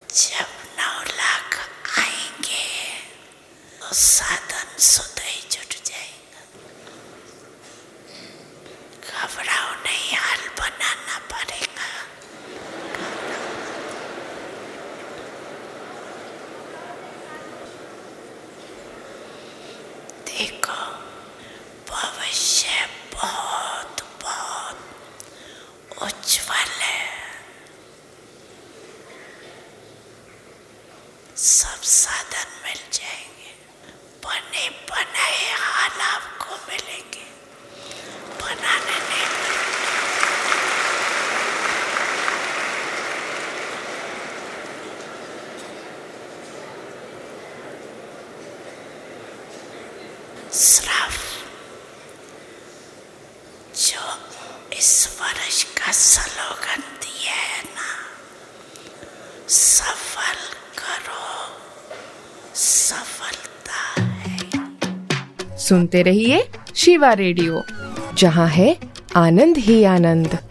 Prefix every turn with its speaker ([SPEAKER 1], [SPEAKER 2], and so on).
[SPEAKER 1] जब 9 लाख आएंगे तो साधन स्वतः ही जुट जाएगा। घबराओ नहीं, हाल बनाना पड़ेगा। देखो, भविष्य बहुत बहुत उज्जवल है। सब साधन मिल जाएंगे, बने बनाए हाल आपको मिलेंगे, बनाने नहीं सिर्फ जो इस वर्ष का स्लोगन दिया है ना, सफल करो, सफलता है।
[SPEAKER 2] सुनते रहिए शिवा रेडियो, जहां है आनंद ही आनंद।